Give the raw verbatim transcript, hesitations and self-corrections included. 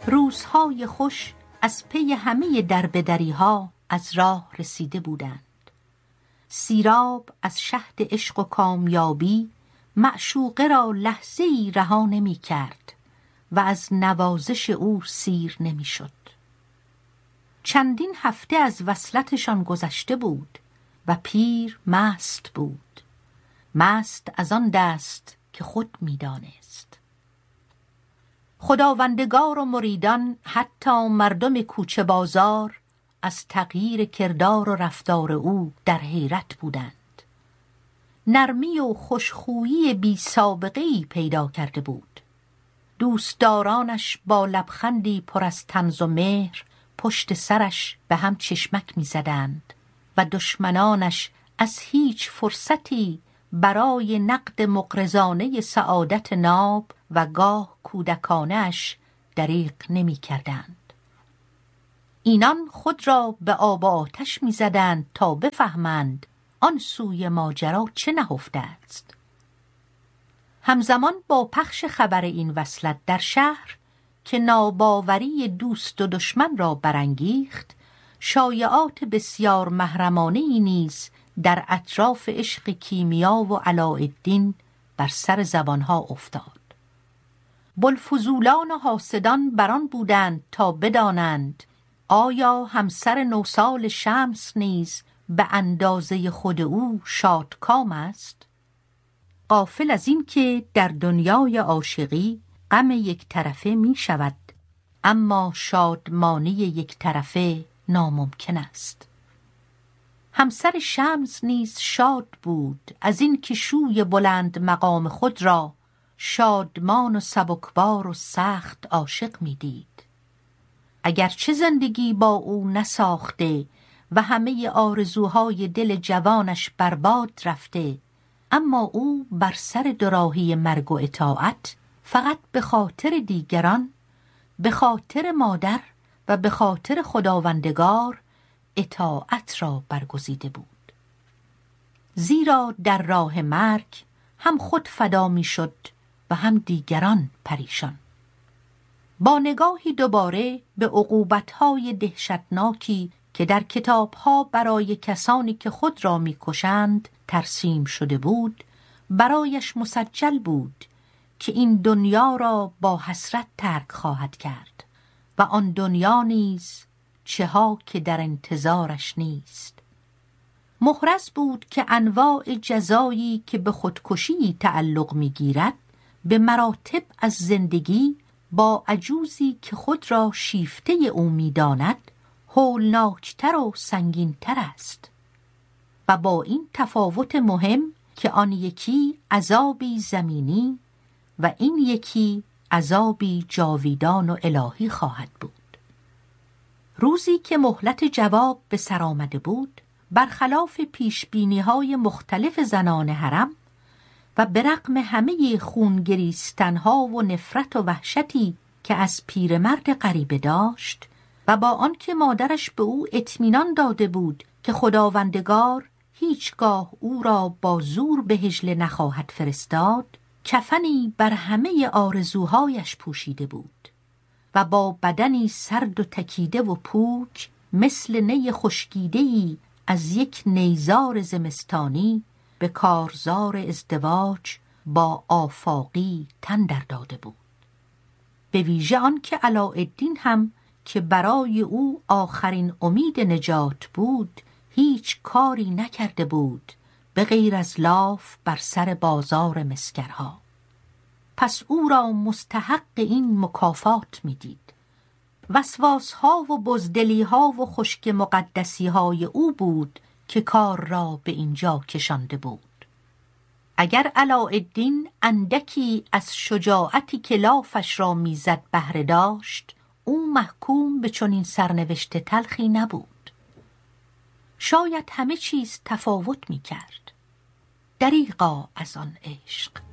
روزهای خوش از پی همه دربدریها از راه رسیده بودند. سیراب از شهد عشق و کامیابی معشوقه را لحظه‌ای رها نمی کرد و از نوازش او سیر نمی شد. چندین هفته از وصلتشان گذشته بود و پیر مست بود، مست از آن دست که خود می دانست. خداوندگار و مریدان، حتی مردم کوچه بازار، از تغییر کردار و رفتار او در حیرت بودند. نرمی و خوشخویی بی سابقه‌ای پیدا کرده بود. دوستدارانش با لبخندی پر از طنز و مهر پشت سرش به هم چشمک می زدند و دشمنانش از هیچ فرصتی برای نقد مغرضانه سعادت ناب و گاه کودکانش دریغ نمی کردند. اینان خود را به آب و آتش می زدند تا بفهمند آن سوی ماجرا چه نهفته است. همزمان با پخش خبر این وصلت در شهر که ناباوری دوست و دشمن را برانگیخت، شایعات بسیار محرمانه‌ای نیز در اطراف عشق کیمیا و علاءالدین بر سر زبانها افتاد. بوالفضولان و حاسدان بران بودند تا بدانند آیا همسر نوسال شمس نیز به اندازه خود او شادکام است؟ غافل از این که در دنیای عاشقی غم یک طرفه می شود، اما شادمانی یک طرفه ناممکن است. همسر شمس نیز شاد بود از این که شوی بلند مقام خود را شادمان و سبکبار و سخت عاشق می دید. اگرچه زندگی با او نساخته و همه آرزوهای دل جوانش برباد رفته، اما او بر سر دوراهی مرگ و اطاعت فقط به خاطر دیگران، به خاطر مادر و به خاطر خداوندگار اطاعت را برگزیده بود. زیرا در راه مرگ هم خود فدا می شد و هم دیگران پریشان. با نگاهی دوباره به عقوبت‌های دهشتناکی که در کتاب‌ها برای کسانی که خود را می‌کشند ترسیم شده بود، برایش مسجل بود که این دنیا را با حسرت ترک خواهد کرد و آن دنیا نیز چه ها که در انتظارش نیست. محرز بود که انواع جزایی که به خودکشی تعلق می‌گیرد به مراتب از زندگی با عجوزی که خود را شیفته او می‌داند هولناکتر و سنگینتر است و با این تفاوت مهم که آن یکی عذابی زمینی و این یکی عذابی جاویدان و الهی خواهد بود. روزی که مهلت جواب به سر آمده بود، برخلاف پیشبینی‌های مختلف زنان حرم و برغم همه خونگریستنها و نفرت و وحشتی که از پیرمرد غریبه داشت و با آنکه مادرش به او اطمینان داده بود که خداوندگار هیچگاه او را با زور به حجله نخواهد فرستاد، کفنی بر همه آرزوهایش پوشیده بود و با بدنی سرد و تکیده و پوک مثل نی خشکیده‌ای از یک نیزار زمستانی به کارزار ازدواج با آفاقی تن در داده بود. به ویژه آن که علاءالدین هم که برای او آخرین امید نجات بود هیچ کاری نکرده بود به غیر از لاف بر سر بازار مسگرها. پس او را مستحق این مکافات می دید. وسواسها و بزدلیها و خشک مقدسیهای او بود که کار را به اینجا کشانده بود. اگر علاءالدین اندکی از شجاعتی که لافش را میزد بهره داشت، او محکوم به چنین سرنوشت تلخی نبود. شاید همه چیز تفاوت می کرد. دریغا از آن عشق.